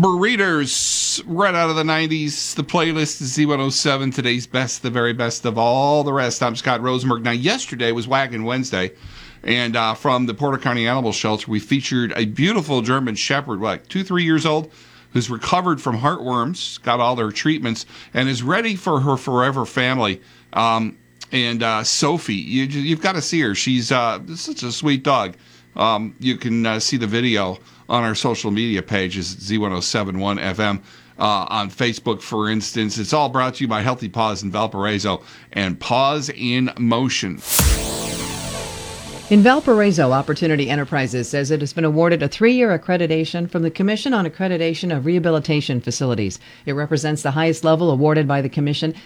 Burritos, right out of the 90s. The playlist is Z107, today's best, the very best of all the rest. I'm Scott Rosenberg. Now, yesterday was Wagon Wednesday, and from the Porter County Animal Shelter, we featured a beautiful German Shepherd, 2-3 years old, who's recovered from heartworms, got all their treatments, and is ready for her forever family. And Sophie, you've got to see her. She's such a sweet dog. You can see the video on our social media pages, Z1071 FM, on Facebook, for instance. It's all brought to you by Healthy Paws in Valparaiso and Paws in Motion. In Valparaiso, Opportunity Enterprises says it has been awarded a 3-year accreditation from the Commission on Accreditation of Rehabilitation Facilities. It represents the highest level awarded by the Commission